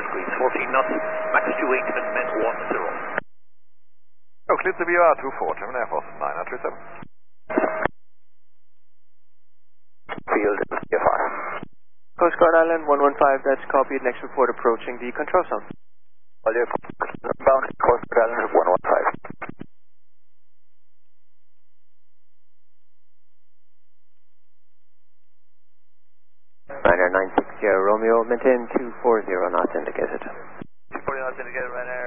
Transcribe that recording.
degrees, 14 knots, max 28 and men 10. Oh, clear to BR 24, German Air Force 937. Field CFR. Coast Guard Island 115, that's copied. Next report approaching the control zone. All your bound Coast Guard Island 115. Ryanair 960 Romeo, maintain 240 knots indicated. 240 knots indicated, Ryanair